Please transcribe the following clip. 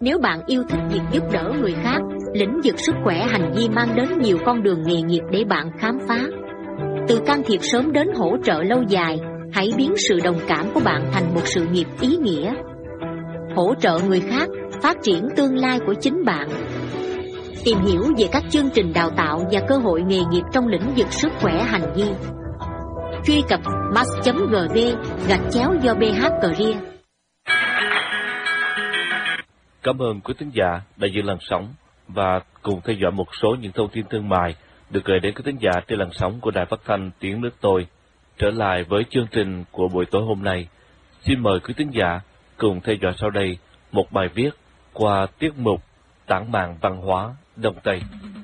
Nếu bạn yêu thích việc giúp đỡ người khác, lĩnh vực sức khỏe hành vi mang đến nhiều con đường nghề nghiệp để bạn khám phá. Từ can thiệp sớm đến hỗ trợ lâu dài, hãy biến sự đồng cảm của bạn thành một sự nghiệp ý nghĩa. Hỗ trợ người khác, phát triển tương lai của chính bạn. Tìm hiểu về các chương trình đào tạo và cơ hội nghề nghiệp trong lĩnh vực sức khỏe hành vi. Truy cập max.gv/do BH Career. Cảm ơn quý thính giả đã giữ làn sóng và cùng theo dõi một số những thông tin thương mại được gửi đến quý thính giả trên làn sóng của Đài Phát thanh Tiếng Nước Tôi. Trở lại với chương trình của buổi tối hôm nay, xin mời quý thính giả cùng theo dõi sau đây một bài viết qua tiết mục Tản mạn văn hóa Đông Tây.